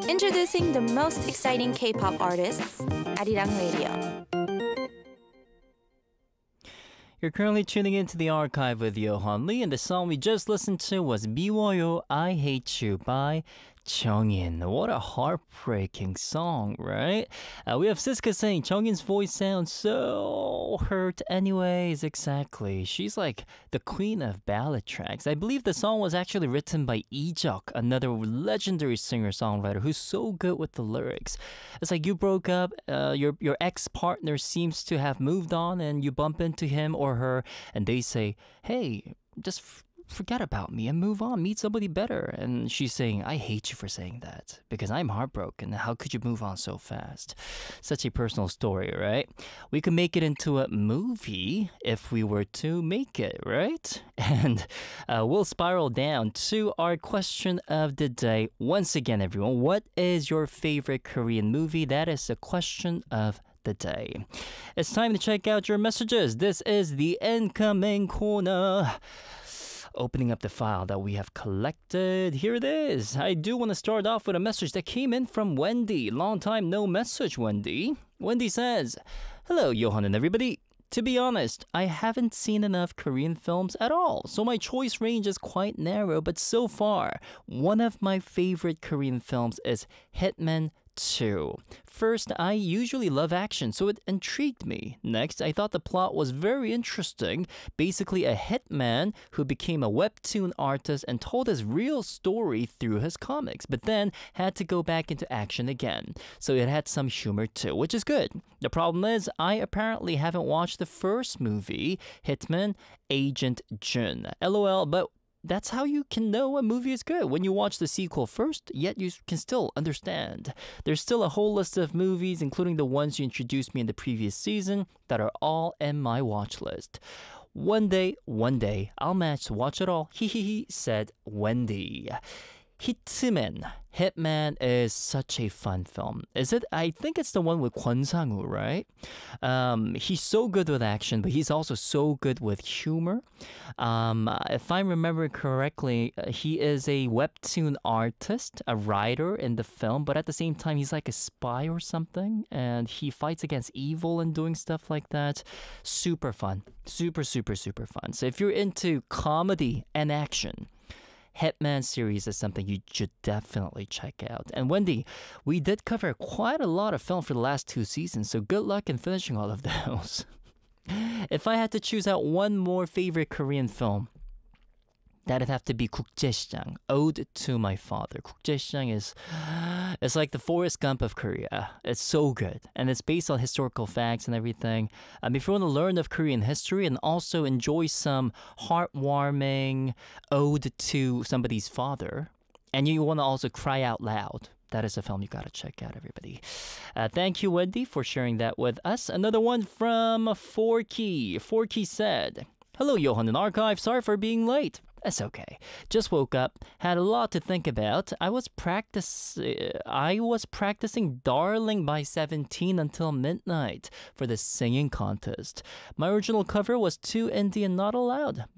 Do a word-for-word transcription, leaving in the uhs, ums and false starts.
Introducing the most exciting K-pop artists, Arirang Radio. You're currently tuning into the archive with Yohan Lee, and the song we just listened to was 미워요, I Hate You by Jeongin. What a heartbreaking song, right? Uh, we have Siska saying Jeongin's voice sounds so hurt anyways. Exactly. She's like the queen of ballad tracks. I believe the song was actually written by Lee Jeok, another legendary singer-songwriter who's so good with the lyrics. It's like you broke up, uh, your, your ex-partner seems to have moved on, and you bump into him or her, and they say, hey, just f- forget about me and move on, meet somebody better. And she's saying, I hate you for saying that because I'm heartbroken. How could you move on so fast? Such a personal story, right? We could make it into a movie if we were to make it, right? And uh, we'll spiral down to our question of the day. Once again, everyone, what is your favorite Korean movie? That is the question of the day. It's time to check out your messages. This is the incoming corner. Opening up the file that we have collected. Here it is. I do want to start off with a message that came in from Wendy. Long time no message, Wendy. Wendy says, hello, Yohan and everybody. To be honest, I haven't seen enough Korean films at all, so my choice range is quite narrow, but so far, one of my favorite Korean films is Hitman two. First, I usually love action, so it intrigued me. Next, I thought the plot was very interesting. Basically, a hitman who became a webtoon artist and told his real story through his comics, but then had to go back into action again. So it had some humor too, which is good. The problem is, I apparently haven't watched the first movie, Hitman Agent Jun. LOL, but that's how you can know a movie is good, when you watch the sequel first, yet you can still understand. There's still a whole list of movies, including the ones you introduced me in the previous season, that are all in my watch list. One day, one day, I'll manage to watch it all, hee hee hee, said Wendy. Hitman. Hitman is such a fun film. Is it? I think it's the one with Kwon Sang-woo, right? Um, he's so good with action, but he's also so good with humor. Um, if I remember correctly, he is a webtoon artist, a writer in the film, but at the same time, he's like a spy or something, and he fights against evil and doing stuff like that. Super fun. Super, super, super fun. So if you're into comedy and action, Hitman series is something you should definitely check out. And Wendy, we did cover quite a lot of film for the last two seasons, so good luck in finishing all of those. If I had to choose out one more favorite Korean film, that'd have to be 국제시장, Ode to My Father. 국제시장 is, it's like the Forrest Gump of Korea. It's so good, and it's based on historical facts and everything. Um, if you want to learn of Korean history and also enjoy some heartwarming ode to somebody's father, and you want to also cry out loud, that is a film you gotta check out, everybody. Uh, thank you, Wendy, for sharing that with us. Another one from Forky. Forky said, hello, Yohan and Archive. Sorry for being late. That's okay. Just woke up, had a lot to think about. I was practice. Uh, I was practicing "Darling" by Seventeen until midnight for the singing contest. My original cover was "Too Indian Not Allowed"